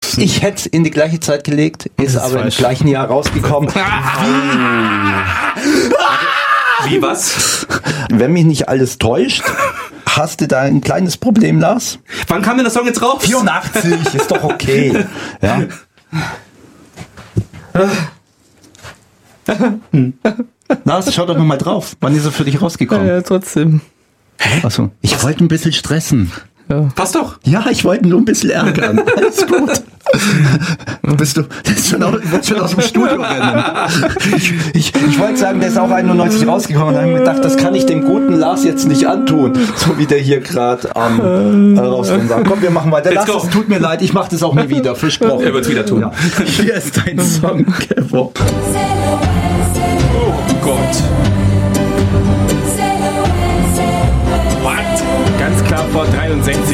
Ich hätte es in die gleiche Zeit gelegt, ist aber falsch. Im gleichen Jahr rausgekommen. Wie was? Wenn mich nicht alles täuscht, hast du da ein kleines Problem, Lars? Wann kam denn der Song jetzt raus? 84, ist doch okay. Ja. Lars, schau doch nochmal drauf. Wann ist er für dich rausgekommen? Ja, trotzdem. Hä? Achso, ich wollte ein bisschen stressen. Ja. Passt doch. Ja, ich wollte nur ein bisschen ärgern. Alles gut. Willst schon aus dem Studio rennen. Ich wollte sagen, der ist auch 91 rausgekommen und habe mir gedacht, das kann ich dem guten Lars jetzt nicht antun. So wie der hier gerade rauskommt. Komm, wir machen weiter. Lars, es tut mir leid, ich mache das auch nie wieder. Versprochen. Er wird es wieder tun. Ja. Hier ist dein Song, Kevo. Oh Gott. What? Ganz klar vor 63.